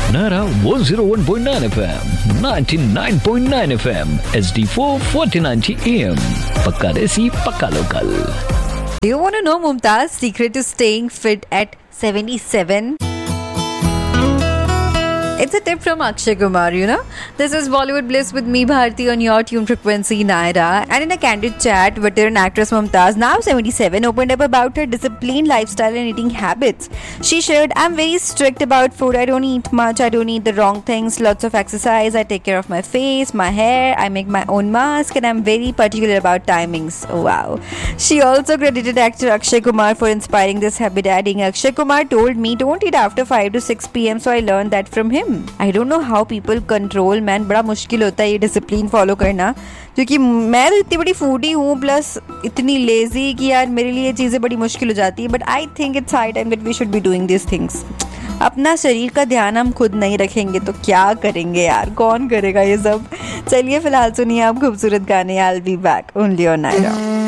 Nara 101.9 FM, 99.9 FM, HD4 1490 AM. Pakka Desi, Pakka Local. Do you want to know Mumtaz's secret to staying fit at 77? It's a tip from Akshay Kumar, you know. This is Bollywood Bliss with me, Bharti, on your tune frequency, Naira. And in a candid chat, veteran actress Mumtaz, now 77, opened up about her disciplined lifestyle and eating habits. She shared, I'm very strict about food. I don't eat much. I don't eat the wrong things. Lots of exercise. I take care of my face, my hair. I make my own mask. And I'm very particular about timings. Wow. She also credited actor Akshay Kumar for inspiring this habit, adding, Akshay Kumar told me, don't eat after 5 to 6 p.m. So I learned that from him. I don't know how people control, man. बड़ा मुश्किल होता है ये discipline follow करना, क्योंकि मैं तो इतनी बड़ी फूडी हूँ प्लस इतनी लेजी कि यार मेरे लिए ये चीज़ें बड़ी मुश्किल हो जाती है. But I think it's high time that we should be doing this things. अपना शरीर का ध्यान हम खुद नहीं रखेंगे तो क्या करेंगे यार, कौन करेगा ये सब. चलिए फिलहाल सुनिए आप खूबसूरत गाने. I will be back only on Naira.